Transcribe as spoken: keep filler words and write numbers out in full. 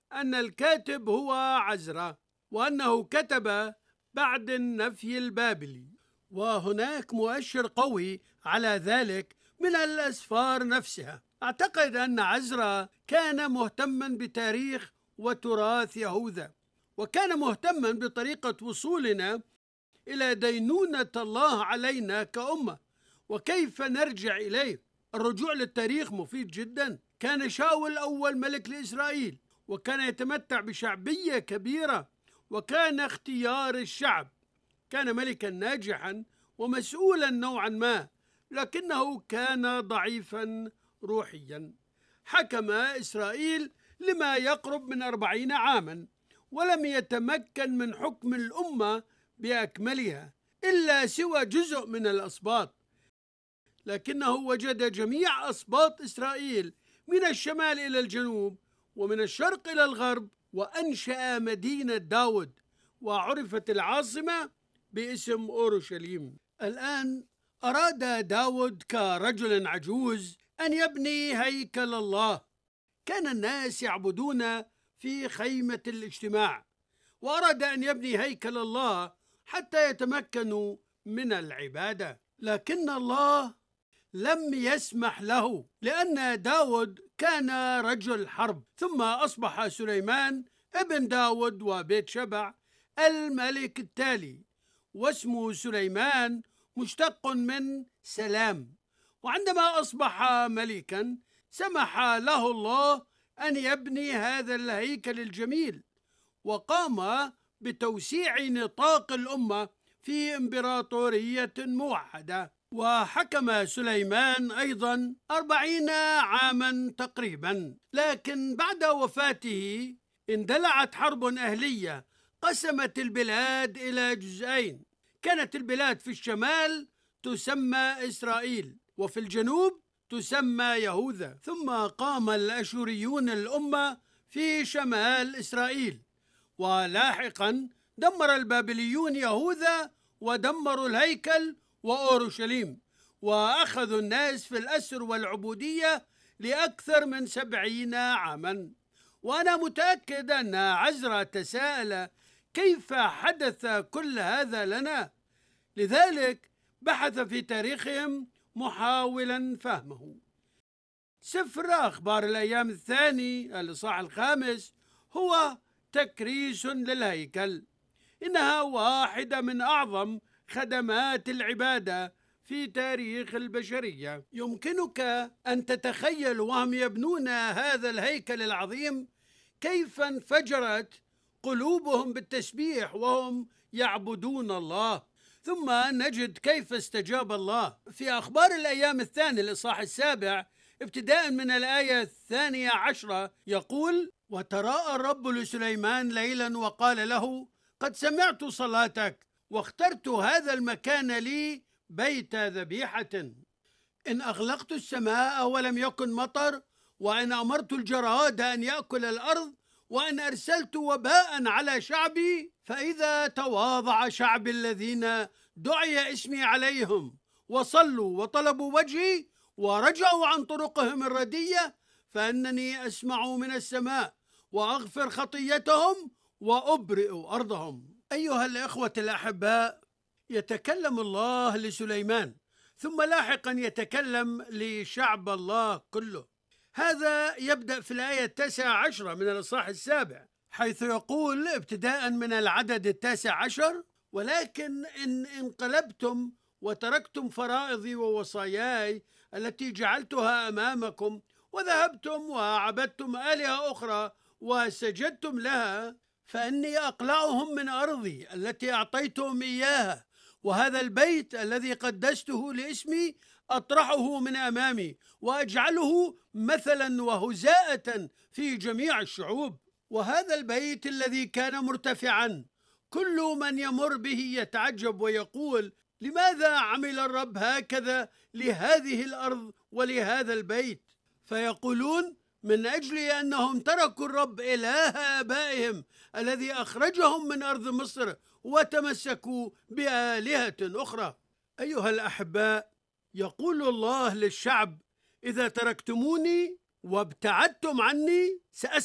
أن الكاتب هو عزرا، وأنه كتب بعد النفي البابلي، وهناك مؤشر قوي على ذلك من الأسفار نفسها. أعتقد أن عزرا كان مهتما بتاريخ وتراث يهوذا، وكان مهتما بطريقة وصولنا إلى دينونة الله علينا كأمة وكيف نرجع إليه. الرجوع للتاريخ مفيد جدا. كان شاول أول ملك لإسرائيل، وكان يتمتع بشعبية كبيرة، وكان اختيار الشعب. كان ملكا ناجحا ومسؤولا نوعا ما، لكنه كان ضعيفا روحيا. حكم إسرائيل لما يقرب من أربعين عاما، ولم يتمكن من حكم الأمة بأكملها إلا سوى جزء من الأسباط، لكنه وجد جميع أسباط إسرائيل من الشمال إلى الجنوب ومن الشرق إلى الغرب، وأنشأ مدينة داود، وعرفت العاصمة باسم أورشليم. الآن أراد داود كرجل عجوز أن يبني هيكل الله. كان الناس يعبدون في خيمة الاجتماع، وأراد أن يبني هيكل الله حتى يتمكنوا من العبادة، لكن الله لم يسمح له، لأن داود كان رجل حرب. ثم أصبح سليمان ابن داود وبيت شبع الملك التالي، واسمه سليمان مشتق من سلام. وعندما أصبح ملكا سمح له الله أن يبني هذا الهيكل الجميل، وقام بتوسيع نطاق الأمة في إمبراطورية موحدة. وحكم سليمان أيضا أربعين عاما تقريبا، لكن بعد وفاته اندلعت حرب أهلية قسمت البلاد إلى جزئين. كانت البلاد في الشمال تسمى إسرائيل، وفي الجنوب تسمى يهوذا. ثم قام الأشوريون الأمة في شمال إسرائيل، ولاحقا دمر البابليون يهوذا ودمروا الهيكل وأورشليم، وأخذوا الناس في الأسر والعبودية لأكثر من سبعين عاما. وأنا متأكد أن عزرا تساءل كيف حدث كل هذا لنا، لذلك بحث في تاريخهم محاولا فهمه. سفر أخبار الأيام الثاني الإصحاح الخامس هو تكريس للهيكل. إنها واحدة من أعظم خدمات العبادة في تاريخ البشرية. يمكنك أن تتخيل وهم يبنون هذا الهيكل العظيم كيف انفجرت قلوبهم بالتسبيح وهم يعبدون الله. ثم نجد كيف استجاب الله في أخبار الأيام الثاني الإصحاح السابع ابتداء من الآية الثانية عشرة، يقول: وتراءى الرب لسليمان ليلا وقال له: قد سمعت صلاتك واخترت هذا المكان لي بيت ذبيحة. إن أغلقت السماء ولم يكن مطر، وإن أمرت الجراد أن يأكل الأرض، وإن أرسلت وباء على شعبي، فإذا تواضع شعبي الذين دعي اسمي عليهم وصلوا وطلبوا وجهي ورجعوا عن طرقهم الردية، فإنني أسمع من السماء وأغفر خطيتهم وأبرئ أرضهم. أيها الإخوة الأحباء، يتكلم الله لسليمان، ثم لاحقا يتكلم لشعب الله كله. هذا يبدأ في الآية التاسعة عشرة من الإصحاح السابع، حيث يقول ابتداء من العدد التاسع عشر: ولكن إن انقلبتم وتركتم فرائضي ووصاياي التي جعلتها أمامكم، وذهبتم وعبدتم آلهة أخرى وسجدتم لها، فإني أقلعهم من أرضي التي أعطيتهم إياها، وهذا البيت الذي قدسته لاسمي أطرحه من أمامي، وأجعله مثلا وهزاءة في جميع الشعوب. وهذا البيت الذي كان مرتفعا كل من يمر به يتعجب ويقول: لماذا عمل الرب هكذا لهذه الأرض ولهذا البيت؟ فيقولون: من أجل أنهم تركوا الرب إله آبائهم الذي أخرجهم من أرض مصر وتمسكوا بآلهة أخرى. أيها الأحباء، يقول الله للشعب: إذا تركتموني وابتعدتم عني سأسمع